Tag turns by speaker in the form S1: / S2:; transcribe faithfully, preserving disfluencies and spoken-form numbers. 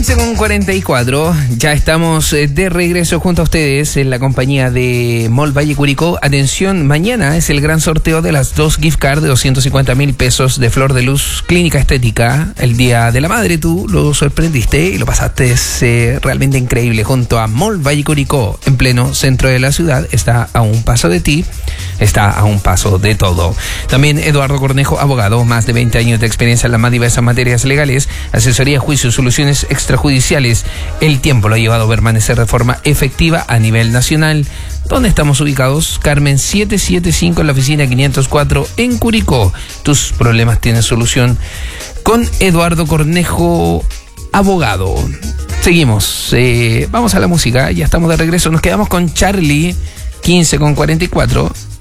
S1: quince con cuarenta y cuatro, ya estamos de regreso junto a ustedes en la compañía de Mall Valle Curicó. Atención, mañana es el gran sorteo de las dos gift cards de doscientos cincuenta mil pesos de Flor de Luz Clínica Estética. El Día de la Madre tú lo sorprendiste y lo pasaste eh, realmente increíble junto a Mall Valle Curicó, en pleno centro de la ciudad. Está a un paso de ti, está a un paso de todo. También Eduardo Cornejo, abogado, más de veinte años de experiencia en las más diversas materias legales, asesoría, juicio, soluciones extrajudiciales. El tiempo lo ha llevado a permanecer de forma efectiva a nivel nacional. ¿Dónde estamos ubicados? Carmen setecientos setenta y cinco en la oficina quinientos cuatro en Curicó. Tus problemas tienen solución con Eduardo Cornejo, abogado. Seguimos, eh, vamos a la música, ya estamos de regreso. Nos quedamos con Charlie, quince con cuarenta y cuatro.